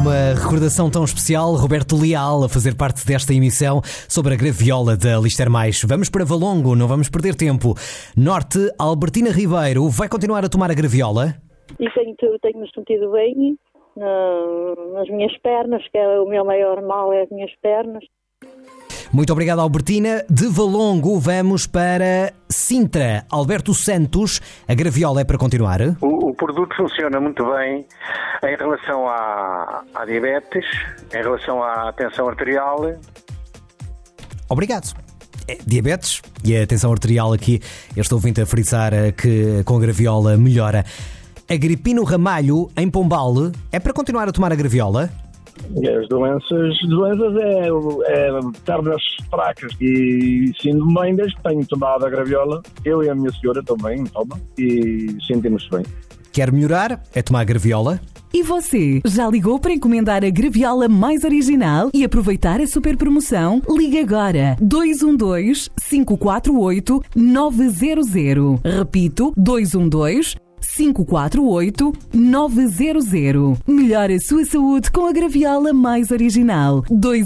uma recordação tão especial, Roberto Leal a fazer parte desta emissão sobre a graviola da Lister Mais. Vamos para Valongo, não vamos perder tempo. Norte, Albertina Ribeiro, vai continuar a tomar a graviola? E tenho-me sentido bem nas minhas pernas, que é o meu maior mal, é as minhas pernas. Muito obrigado, Albertina. De Valongo vamos para Sintra. Alberto Santos, a graviola é para continuar? O produto funciona muito bem em relação à diabetes, em relação à tensão arterial. Obrigado. Diabetes e a tensão arterial aqui, este ouvinte a frisar que com a graviola melhora. Agripino Ramalho, em Pombal, é para continuar a tomar a graviola? As doenças é pernas fracas e sinto-me bem desde que tenho tomado a graviola. Eu e a minha senhora também tomam e sentimos bem. Quer melhorar? É tomar a graviola? E você, já ligou para encomendar a graviola mais original e aproveitar a super promoção? Ligue agora 212-548-900. Repito, 212-548-900. Melhore a sua saúde com a graviola mais original.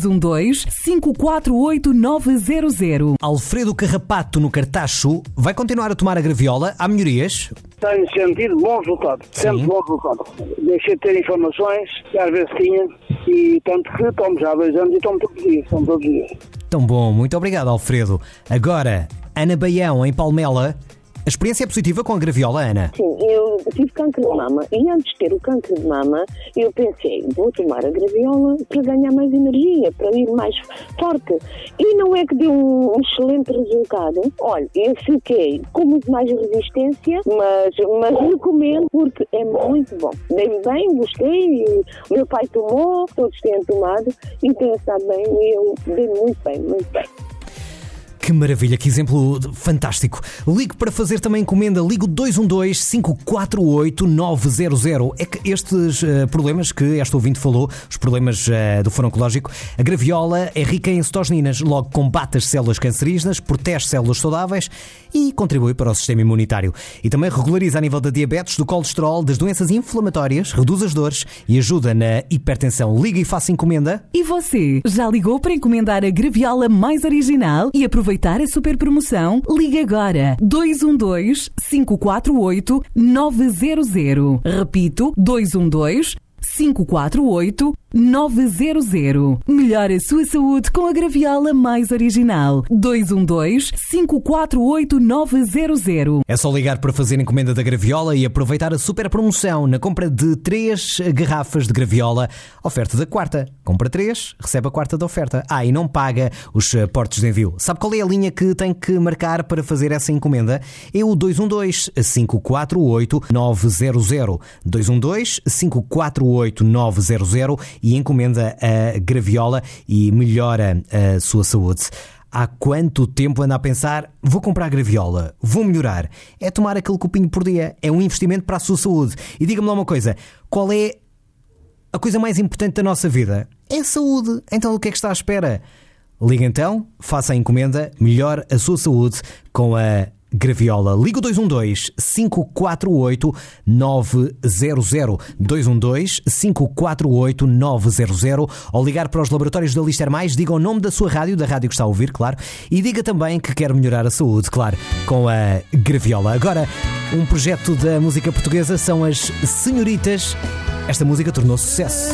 212-548-900. Alfredo Carrapato, no Cartacho, vai continuar a tomar a graviola? Há melhorias? Tenho sentido bons resultados. Sempre bons resultados. Deixei de ter informações, que às vezes tinha, e tanto que tomo já há 2 anos e tomo todos os dias. Tão bom, muito obrigado, Alfredo. Agora, Ana Baião, em Palmela. A experiência é positiva com a graviola, Ana? Sim, eu tive cancro de mama e antes de ter o cancro de mama eu pensei, vou tomar a graviola para ganhar mais energia, para ir mais forte. E não é que deu um excelente resultado. Olha, eu fiquei com muito mais resistência, mas recomendo porque é muito bom. Dei-me bem, gostei, o meu pai tomou, todos têm tomado e têm estado bem e eu dei-me muito bem, muito bem. Que maravilha, que exemplo fantástico. Ligue para fazer também encomenda, ligo 212-548-900. É que estes problemas que este ouvinte falou, os problemas do foro oncológico, a graviola é rica em cetosininas, logo combate as células cancerígenas, protege células saudáveis e contribui para o sistema imunitário. E também regulariza a nível da diabetes, do colesterol, das doenças inflamatórias, reduz as dores e ajuda na hipertensão. Liga e faça encomenda. E você, já ligou para encomendar a graviola mais original e aproveitar a super promoção? Ligue agora 212-548-900. Repito, 212-548-900. Melhore a sua saúde com a graviola mais original. 212-548-900. É só ligar para fazer encomenda da graviola e aproveitar a super promoção na compra de 3 garrafas de graviola. Oferta da quarta. Compra 3, recebe a quarta da oferta. E não paga os portos de envio. Sabe qual é a linha que tem que marcar para fazer essa encomenda? É o 212-548-900. 212-548-900 e encomenda a graviola e melhora a sua saúde. Há quanto tempo anda a pensar, vou comprar a graviola, vou melhorar? É tomar aquele copinho por dia, é um investimento para a sua saúde. E diga-me lá uma coisa, qual é a coisa mais importante da nossa vida? É a saúde, então o que é que está à espera? Liga então, faça a encomenda, melhore a sua saúde com a graviola. Liga o 212-548-900. 212-548-900. Ou ligar para os laboratórios da Lister Mais, diga o nome da sua rádio, da rádio que está a ouvir, claro, e diga também que quer melhorar a saúde, claro, com a graviola. Agora, um projeto da música portuguesa são as Senhoritas. Esta música tornou sucesso.